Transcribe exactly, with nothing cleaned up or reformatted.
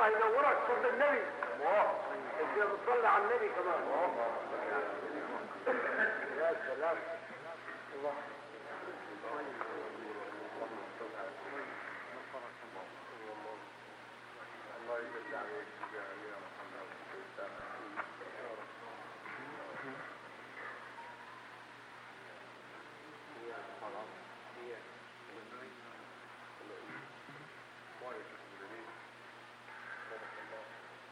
الله ينورك صوت النبي. انت بتصلي على النبي كمان. يا سلام. الله الله يجزي عليك يا محمد.